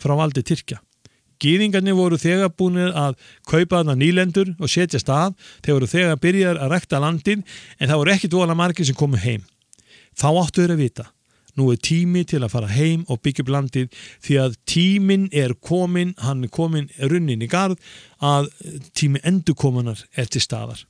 frá valdi Tyrkja. Gyðingarnir voru þegar búnir að kaupa þarna nýlendur og setja stað, þeir voru þegar byrjar að rækta landin en það voru ekki voðalega margir sem komu heim. Þá áttu þeir að vita, nú tími til að fara heim og byggja upp landið því að tíminn komin, hann komin runnin í garð að tími endurkomunar til staðar.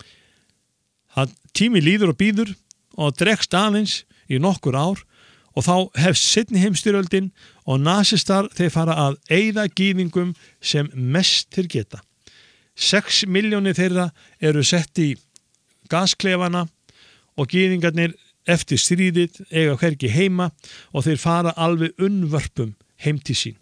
Tími líður og býður og dregst aðeins í nokkur ár og þá hefst seinni heimsstyrjöldin og nasistar þeir fara að eyða gyðingum sem mest þeir geta. 6 milljónir þeirra eru sett í gasklefana og gyðingarnir eftir stríðið eiga hvergi heima og þeir fara alveg unnvörpum heim til sín.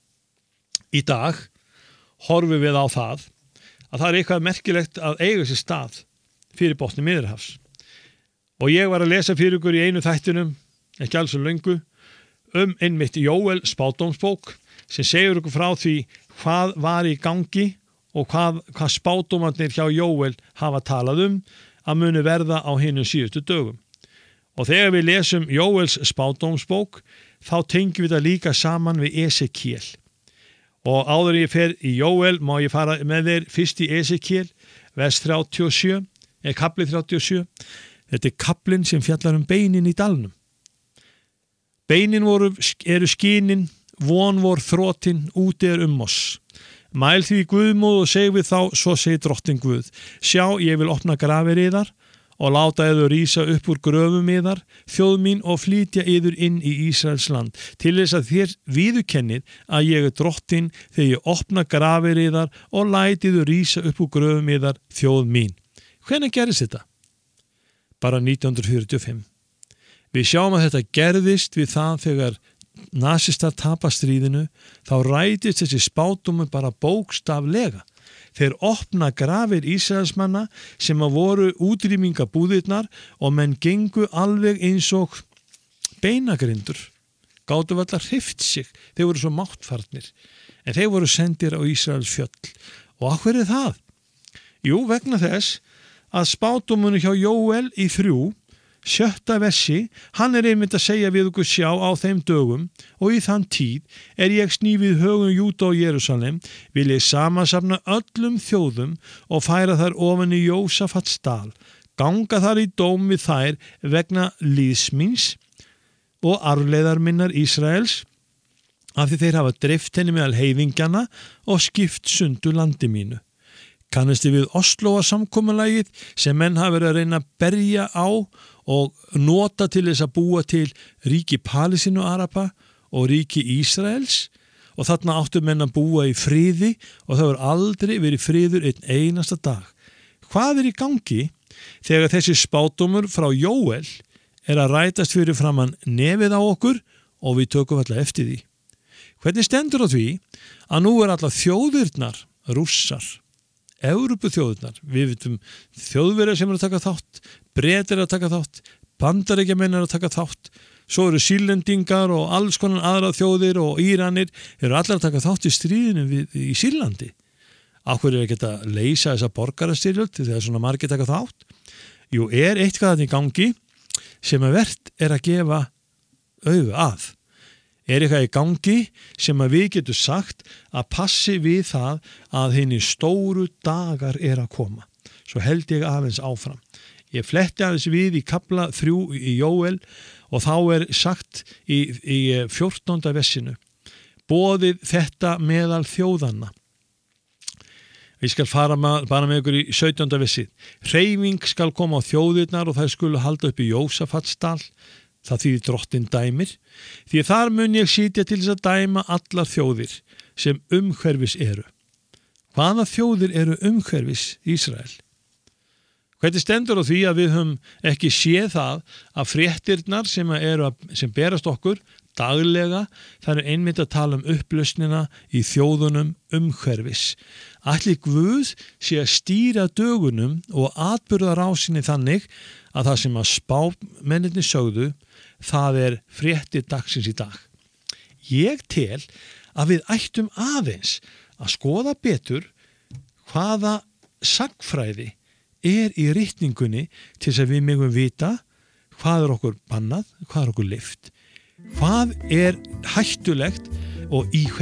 Í dag horfum við á það að það eitthvað merkilegt að eiga sér stað fyrir botni Miðjarðarhafs. Og ég var að lesa fyrir ykkur í einu þættinum ekki alls og löngu, einmitt Jóel spádómsbók sem segir ykkur frá því hvað var í gangi og hvað spádómarnir hjá Jóel hafa talað að muni verða á hinum síðustu dögum. Og þegar við lesum Jóels spádómsbók, þá tengjum við það líka saman við Esekiel. Og áður ég fer í Jóel, má ég fara með þér fyrst í Esekiel, vers 37, kapli 37. Þetta kaplinn sem fjallar beinin í dalnum. Beinin eru skinin, von vor þrotin, úti oss. Mæl því Guðmóð og seg við þá, svo segir drottin Guð. Sjá, ég vil opna grafir yðar og láta yður rísa upp úr gröfum yðar, þjóð mín og flytja yður inn í Ísraels land, til þess að þér viðurkennið að ég drottin þegar ég opna grafir yðar og læti yður rísa upp úr gröfum yðar, þjóð mín. Hvenær gerist þetta? Bara 1945. Við sjáum að þetta gerðist við það þegar nasistar tapa stríðinu, þá rætist þessi spádómur bara bókstaflega. Þeir opna grafir Ísraelsmanna sem að voru útrýmingabúðirnar og menn gengu alveg eins og beinagrindur. Gátu allar hrift sig, þeir voru svo máttfarnir. En þeir voru sendir á Ísraels fjöll. Og af hverju það? Jú, vegna þess að spádómurinn hjá Jóel í 3, 7. versi, hann einmitt að segja við okkur sjá á þeim dögum og í þann tíð ég snífið högum Júda og Jerúsalem, vil ég samansafna öllum þjóðum og færa þær ofan í Jósafats dal, ganga þar í dóm við þær vegna liðsmíns og arfleiðar minnar Ísraels, af því þeir hafa dreift henni meðal heiðingjana og skipt sundur landi mínu. Kannist við Oslóa samkomulagið sem menn hafa verið að reyna að berja á og nota til þess að búa til ríki Palestínu Araba og ríki Ísraels og þarna áttu menn að búa í friði og það hefur aldrei verið friður einn einasta dag. Hvað í gangi þegar þessi spádómur frá Jóel að rætast fyrir framan nefið á okkur og við tökum alltaf eftir því? Hvernig stendur á því að nú allar þjóðirnar Rússar, Evrópuþjóðirnar, við vitum Þjóðverjar sem að taka þátt, Bretar að taka þátt, Bandaríkjamenn að taka þátt, svo eru Sýrlendingar og alls konar aðra þjóðir og Íranir eru allar að taka þátt í stríðinu í Sýrlandi. Af hverju ekki að leysa þessa borgarastyrjöld þegar svona margir taka þátt? Jú, eitthvað í gangi sem að vert að gefa augu að. Eitthvað í gangi sem að við getum sagt að passi við það að hinni stóru dagar að koma. Svo held ég aðeins áfram. Ég fletti aðeins við í kapla 3 í Jóel og þá sagt í 14. versinu. Boðið þetta meðal þjóðanna. Ég skal fara bara með ykkur í 17. versið. Hreyfing skal koma á þjóðirnar og þær skulu halda upp í Jósafatsdal. Það þýðir drottin dæmir, því þar mun ég sitja til þess að dæma allar þjóðir sem umhverfis eru. Hvaða þjóðir eru umhverfis Ísrael? Hvernig stendur á því að við höfum ekki séð það að fréttirnar sem berast okkur daglega, það einmitt að tala upplausnina í þjóðunum umhverfis. Ætli Guð sé að stýra dögunum og atburðarásinni þannig að það sem að spámennirnir sögðu, það fréttir dagsins í dag. Ég tel að við ættum aðeins að skoða betur hvaða sagnfræði í ritningunni til þess að við megum vita hvað okkur bannað, hvað okkur leyft, hvað hættulegt og í